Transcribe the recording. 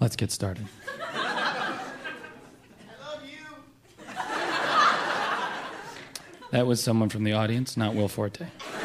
Let's get started. I love you. That was someone from the audience, not Will Forte.